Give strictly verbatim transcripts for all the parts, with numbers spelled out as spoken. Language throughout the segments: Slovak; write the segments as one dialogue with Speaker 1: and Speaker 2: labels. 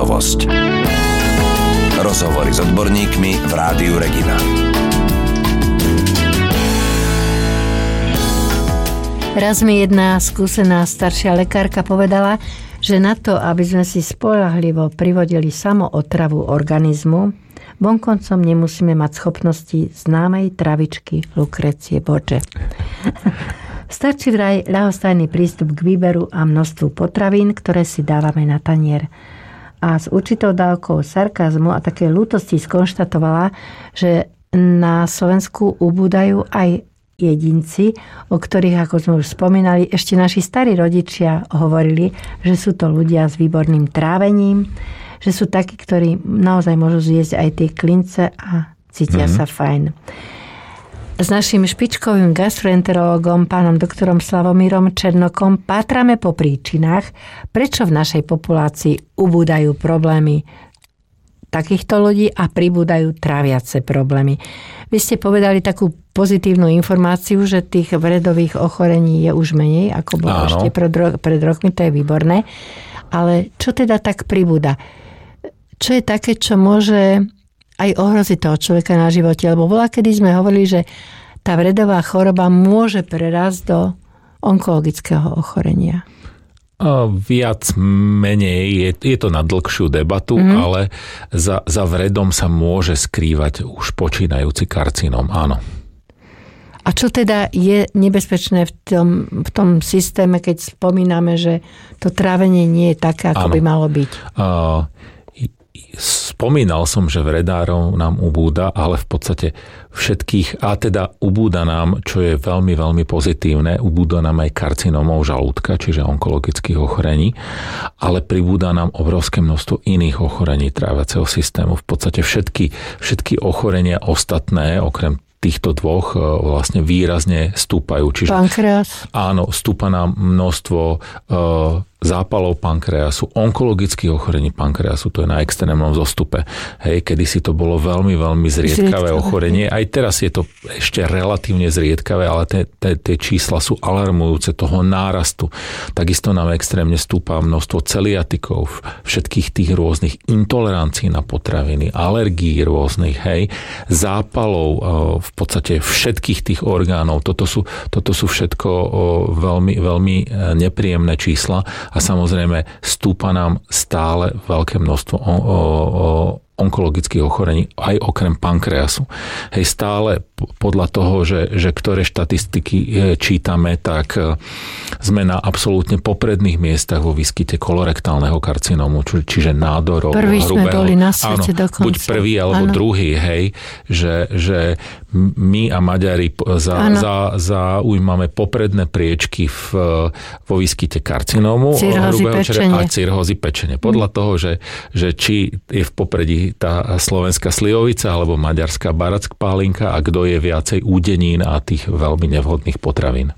Speaker 1: Novosť. Rozhovory s odborníkmi v Rádiu Regina.
Speaker 2: Raz mi jedna skúsená staršia lekárka povedala, že na to, aby sme si spoľahlivo privodili samootravu organizmu, vonkoncom nemusíme mať schopnosti známej travičky Lucrecie Borgia. Stačí vraj ľahostajný prístup k výberu a množstvu potravín, ktoré si dávame na tanier. A s určitou dávkou sarkazmu a také ľútosti skonštatovala, že na Slovensku ubúdajú aj jedinci, o ktorých, ako sme už spomínali, ešte naši starí rodičia hovorili, že sú to ľudia s výborným trávením, že sú takí, ktorí naozaj môžu zjesť aj tie klince a cítia mm-hmm. sa fajn. S našim špičkovým gastroenterologom, pánom doktorom Slavomírom Černokom, pátrame po príčinách, prečo v našej populácii ubúdajú problémy takýchto ľudí a pribúdajú tráviace problémy. Vy ste povedali takú pozitívnu informáciu, že tých vredových ochorení je už menej, ako bolo Áno. ešte pred, ro- pred rokmi, to je výborné. Ale čo teda tak pribúda? Čo je také, čo môže aj ohroziť toho človeka na živote? Lebo bola, kedy sme hovorili, že tá vredová choroba môže prerásť do onkologického ochorenia.
Speaker 3: Viac menej, je, je to na dlhšiu debatu, mm-hmm. ale za, za vredom sa môže skrývať už počínajúci karcinom, áno.
Speaker 2: A čo teda je nebezpečné v tom, v tom systéme, keď spomíname, že to trávenie nie je také, ako áno. by malo byť? Uh, Spomínal som, že vredárov nám ubúda, ale v podstate všetkých, a teda ubúda nám, čo je veľmi, veľmi pozitívne, ubúda nám aj karcinómov žalúdka, čiže onkologických ochorení, ale pribúda nám obrovské množstvo iných ochorení tráviaceho systému. V podstate všetky, všetky ochorenia ostatné, okrem týchto dvoch vlastne výrazne stúpajú. Čiže, pankreas.
Speaker 3: Áno, stúpa nám množstvo e, zápalov pankreasu, onkologických ochorení pankreasu, to je na extrémnom zostupe. Hej, kedysi to bolo veľmi, veľmi zriedkavé ochorenie. Aj teraz je to ešte relatívne zriedkavé, ale tie čísla sú alarmujúce toho nárastu. Takisto nám extrémne stúpa množstvo celiatikov, všetkých tých rôznych intolerancií na potraviny, alergií rôznych, hej, zápalov, e, v podstate všetkých tých orgánov. Toto sú, toto sú všetko veľmi, veľmi nepríjemné čísla a samozrejme stúpa nám stále veľké množstvo o, o, o onkologických ochorení, aj okrem pankreasu. Hej, stále podľa toho, že, že ktoré štatistiky čítame, tak sme na absolútne popredných miestach vo výskyte kolorektálneho karcinómu, či, čiže nádorov
Speaker 2: prvý
Speaker 3: hrubého.
Speaker 2: Sme boli na svete
Speaker 3: áno,
Speaker 2: dokonca.
Speaker 3: Buď prvý alebo áno. druhý, hej, že, že my a Maďari za, za, zaujímame popredné priečky v, vo výskyte karcinómu hrubého čreva a cirhózy pečene. Podľa mm. toho, že, že či je v popredí tá slovenská slivovica alebo maďarská barack pálinka a kto je viacej údenín a tých veľmi nevhodných potravín.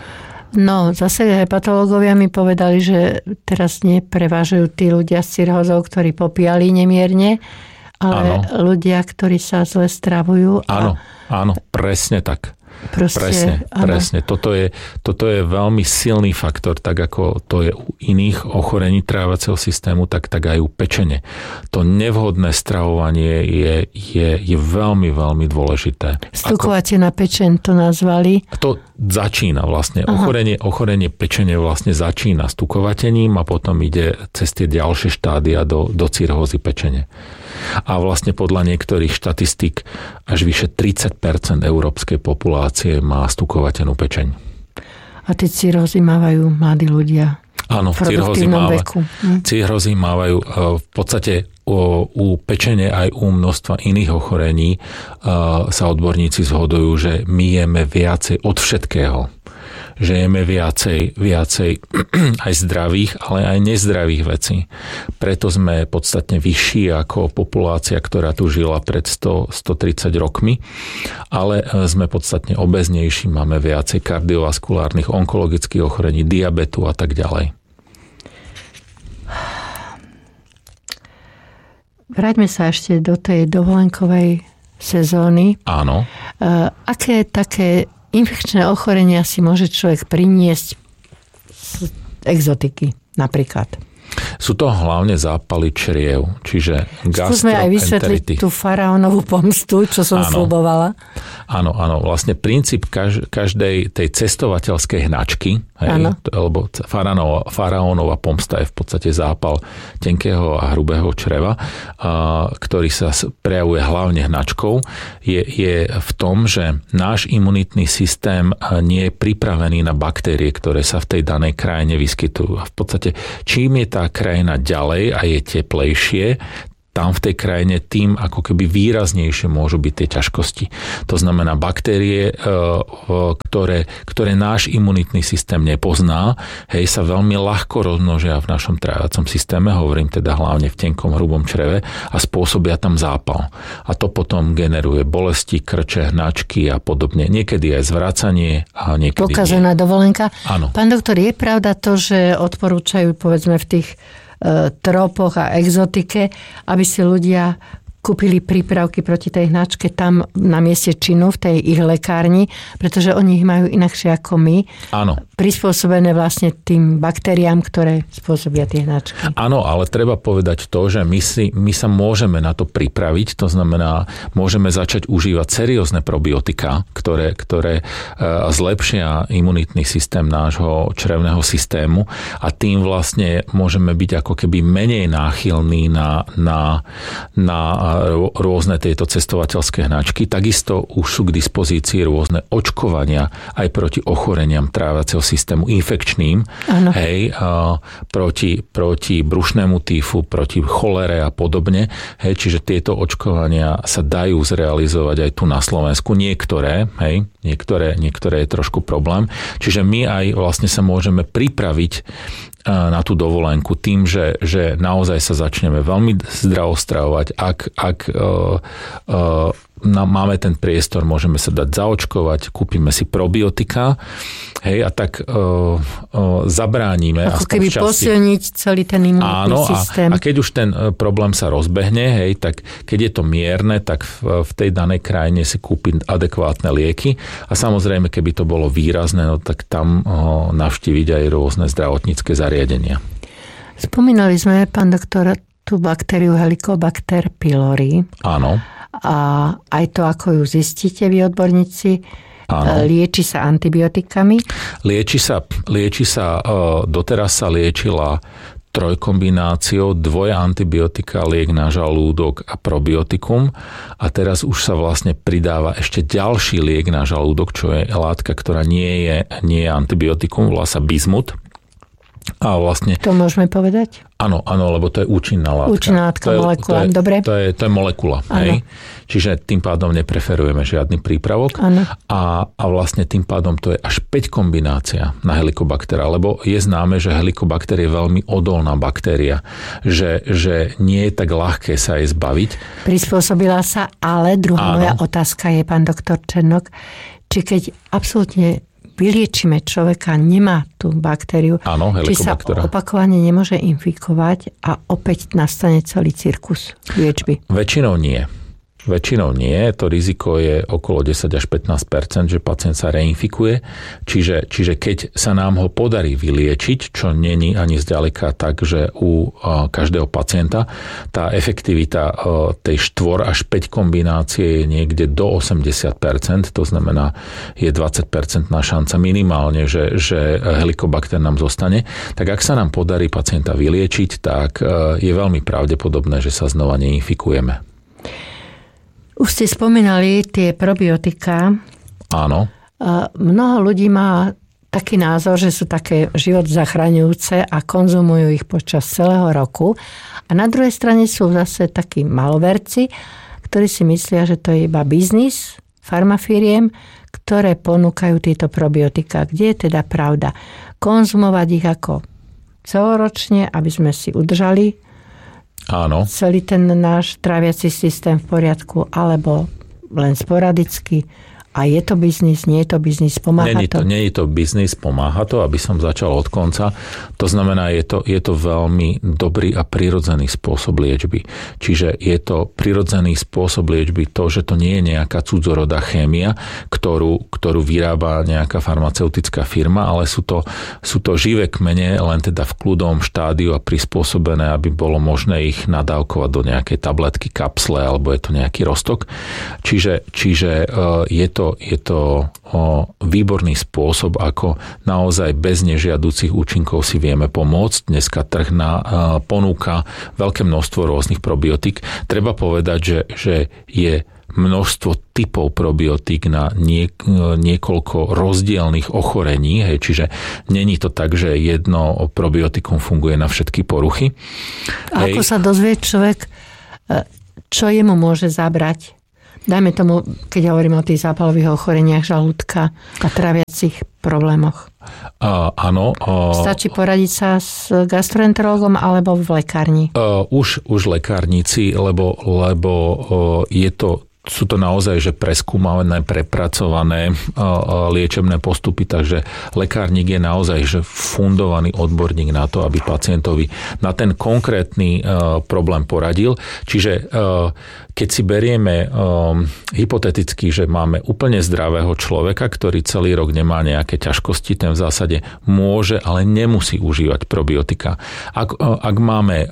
Speaker 2: No, zase hepatológovia mi povedali, že teraz neprevážujú tí ľudia s cirhózou, ktorí popíjali nemierne, ale áno. ľudia, ktorí sa zle stravujú.
Speaker 3: Áno, a... áno, presne tak.
Speaker 2: Proste,
Speaker 3: presne, presne. Toto je, toto je veľmi silný faktor, tak ako to je u iných ochorení tráviaceho systému, tak, tak aj u pečene. To nevhodné stravovanie je, je, je veľmi, veľmi dôležité.
Speaker 2: Stukovacie na pečeň to nazvali.
Speaker 3: To začína vlastne. Ochorenie, ochorenie pečene vlastne začína stukovatením a potom ide cez tie ďalšie štádia do, do cirhózy pečene. A vlastne podľa niektorých štatistík až vyše tridsať percent európskej populácie má stukovatenú pečeň.
Speaker 2: A tie cirhózy mávajú mladí ľudia.
Speaker 3: Áno, cirhózy mávajú. Cirhózy mávajú v podstate u, u pečene aj u množstva iných ochorení sa odborníci zhodujú, že my jeme viacej od všetkého. Že jeme viacej, viacej aj zdravých, ale aj nezdravých vecí. Preto sme podstatne vyšší ako populácia, ktorá tu žila pred sto až stotridsať rokmi, ale sme podstatne obeznejší, máme viacej kardiovaskulárnych, onkologických ochorení, diabetu a tak ďalej.
Speaker 2: Vráťme sa ešte do tej dovolenkovej sezóny.
Speaker 3: Áno.
Speaker 2: Aké také infekčné ochorenia si môže človek priniesť z exotiky napríklad?
Speaker 3: Sú to hlavne zápaly čriev, čiže gastroenteritis.
Speaker 2: Skúsme aj vysvetliť tú faraónovú pomstu, čo som sľubovala.
Speaker 3: Áno, áno. Vlastne princíp kaž, každej tej cestovateľskej hnačky, hej, lebo faraónova, faraónova pomsta je v podstate zápal tenkého a hrubého čreva, a, ktorý sa prejavuje hlavne hnačkou, je, je v tom, že náš imunitný systém nie je pripravený na baktérie, ktoré sa v tej danej krajine vyskytujú. A v podstate, čím je tá krajina ďalej a je teplejšie, tam v tej krajine tým ako keby výraznejšie môžu byť tie ťažkosti. To znamená baktérie, ktoré, ktoré náš imunitný systém nepozná, hej, sa veľmi ľahko rozmnožia v našom tráviacom systéme, hovorím teda hlavne v tenkom hrubom čreve a spôsobia tam zápal. A to potom generuje bolesti, krče, hnačky a podobne. Niekedy aj zvracanie a niekedy
Speaker 2: pokazená dovolenka.
Speaker 3: Áno.
Speaker 2: Pán doktor, je pravda to, že odporúčajú povedzme v tých tropoch a exotike, aby si ľudia kúpili prípravky proti tej hnačke tam na mieste činu, v tej ich lekárni, pretože oni ich majú inakšie ako my.
Speaker 3: Áno.
Speaker 2: Prispôsobené vlastne tým baktériám, ktoré spôsobia tie hnačky.
Speaker 3: Áno, ale treba povedať to, že my, si, my sa môžeme na to pripraviť, to znamená, môžeme začať užívať seriózne probiotika, ktoré, ktoré zlepšia imunitný systém nášho črevného systému a tým vlastne môžeme byť ako keby menej náchylní na, na, na rôzne tieto cestovateľské hnačky. Takisto už sú k dispozícii rôzne očkovania aj proti ochoreniam tráviaceho systému infekčným, hej, a proti, proti brušnému týfu, proti cholere a podobne. Hej, čiže tieto očkovania sa dajú zrealizovať aj tu na Slovensku. Niektoré, hej, niektoré, niektoré je trošku problém. Čiže my aj vlastne sa môžeme pripraviť na tú dovolenku tým, že, že naozaj sa začneme veľmi zdravo stravovať. Ak, ak uh, uh, na, máme ten priestor, môžeme sa dať zaočkovať, kúpime si probiotika, hej, a tak uh, uh, zabránime.
Speaker 2: Ako keby posilniť celý ten imunitný systém.
Speaker 3: Áno, a, a keď už ten problém sa rozbehne, hej, tak keď je to mierne, tak v, v tej danej krajine si kúpiť adekvátne lieky a samozrejme, keby to bolo výrazné, no tak tam uh, navštíviť aj rôzne zdravotnícke zariadenia.
Speaker 2: Spomínali sme, pán doktor, tú baktériu Helicobacter pylori.
Speaker 3: Áno.
Speaker 2: A aj to, ako ju zistíte vy, odborníci, áno. Lieči sa antibiotikami?
Speaker 3: Lieči sa, lieči sa, doteraz sa liečila trojkombináciou, dvoje antibiotika, liek na žalúdok a probiotikum a teraz už sa vlastne pridáva ešte ďalší liek na žalúdok, čo je látka, ktorá nie je, nie je antibiotikum, volá sa bismut. A vlastne...
Speaker 2: To môžeme povedať?
Speaker 3: Áno, áno, lebo to je účinná látka.
Speaker 2: Účinná látka, molekula,
Speaker 3: to je,
Speaker 2: dobre.
Speaker 3: To je, to je molekula, hej? Čiže tým pádom nepreferujeme žiadny prípravok.
Speaker 2: Áno.
Speaker 3: A, a vlastne tým pádom to je až päť kombinácia na Helicobaktera, lebo je známe, že Helicobacter je veľmi odolná baktéria, že, že nie je tak ľahké sa jej zbaviť.
Speaker 2: Prispôsobila sa, ale druhá áno. moja otázka je, pán doktor Černok, či keď absolútne vyliečíme človeka, nemá tú baktériu,
Speaker 3: áno,
Speaker 2: či sa opakovane nemôže infikovať a opäť nastane celý cirkus liečby?
Speaker 3: Väčšinou nie. Väčšinou nie, to riziko je okolo desať až pätnásť percent, že pacient sa reinfikuje. Čiže, čiže keď sa nám ho podarí vyliečiť, čo není ani zďaleka tak, že u každého pacienta tá efektivita tej štyri až päť kombinácie je niekde do osemdesiat percent, to znamená je dvadsať percent na šanca minimálne, že, že Helicobacter nám zostane. Tak ak sa nám podarí pacienta vyliečiť, tak je veľmi pravdepodobné, že sa znova neinfikujeme.
Speaker 2: Už ste spomínali tie probiotika.
Speaker 3: Áno.
Speaker 2: Mnoho ľudí má taký názor, že sú také život zachraňujúce a konzumujú ich počas celého roku. A na druhej strane sú zase takí maloverci, ktorí si myslia, že to je iba biznis farmafíriem, ktoré ponúkajú tieto probiotika. Kde je teda pravda? Konzumovať ich ako celoročne, aby sme si udržali
Speaker 3: áno.
Speaker 2: celý ten náš tráviaci systém v poriadku, alebo len sporadicky, A je to biznis, nie je to biznis, pomáha
Speaker 3: nie,
Speaker 2: to?
Speaker 3: Nie je to biznis, pomáha to, aby som začal od konca. To znamená, je to, je to veľmi dobrý a prirodzený spôsob liečby. Čiže je to prirodzený spôsob liečby to, že to nie je nejaká cudzorodá chémia, ktorú, ktorú vyrába nejaká farmaceutická firma, ale sú to, sú to živé kmene, len teda v kľudovom štádiu a prispôsobené, aby bolo možné ich nadávkovať do nejakej tabletky, kapsle, alebo je to nejaký roztok. Čiže, čiže je to je to výborný spôsob, ako naozaj bez nežiaducich účinkov si vieme pomôcť. Dneska trh na, ponúka veľké množstvo rôznych probiotík. Treba povedať, že, že je množstvo typov probiotík na nie, niekoľko rozdielnych ochorení, hej, čiže není to tak, že jedno probiotikum funguje na všetky poruchy.
Speaker 2: A ako sa dozvie človek, čo jemu môže zabrať? Dajme tomu, keď hovoríme o tých zápalových ochoreniach žalúdka a traviacich problémoch.
Speaker 3: Uh, áno. Uh,
Speaker 2: Stačí poradiť sa s gastroenterologom alebo v lekárni?
Speaker 3: Uh, už, už lekárnici, lebo, lebo uh, je to sú to naozaj že preskúmané, prepracované liečebné postupy, takže lekárnik je naozaj že fundovaný odborník na to, aby pacientovi na ten konkrétny problém poradil. Čiže keď si berieme hypoteticky, že máme úplne zdravého človeka, ktorý celý rok nemá nejaké ťažkosti, ten v zásade môže, ale nemusí užívať probiotika. Ak, ak máme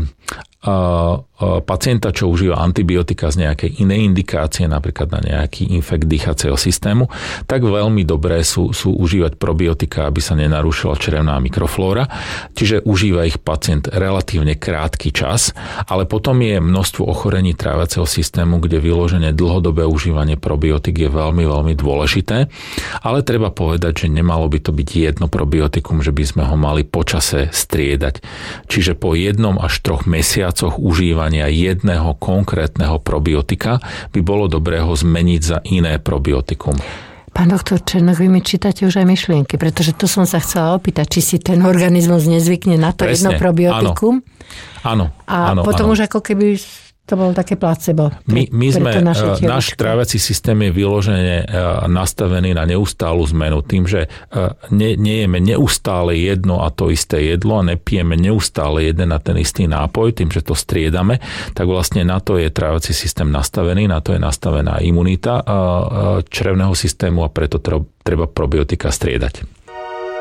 Speaker 3: pacienta, čo užíva antibiotika z nejakej inej indikácie, napríklad na nejaký infekt dýchacieho systému, tak veľmi dobré sú, sú užívať probiotika, aby sa nenarušila črevná mikroflóra. Čiže užíva ich pacient relatívne krátky čas, ale potom je množstvo ochorení tráviaceho systému, kde vyložené dlhodobé užívanie probiotik je veľmi, veľmi dôležité. Ale treba povedať, že nemalo by to byť jedno probiotikum, že by sme ho mali počase striedať. Čiže po jednom až troch mesiacoch užívania jedného konkrétneho probiotika by bolo dobré ho zmeniť za iné probiotikum.
Speaker 2: Pán doktor Černok, vy mi čítate už aj myšlienky, pretože to som sa chcela opýtať, či si ten organizmus nezvykne na to Presne, jedno probiotikum.
Speaker 3: Áno.
Speaker 2: A
Speaker 3: áno,
Speaker 2: potom
Speaker 3: áno.
Speaker 2: už ako keby to bolo také placebo. Pre,
Speaker 3: my, my sme, náš
Speaker 2: teličko.
Speaker 3: tráviaci systém je vyložene nastavený na neustálu zmenu. Tým, že ne, nejeme neustále jedno a to isté jedlo a nepijeme neustále jeden a ten istý nápoj, tým, že to striedame, tak vlastne na to je tráviaci systém nastavený, na to je nastavená imunita črevného systému a preto treba probiotika striedať.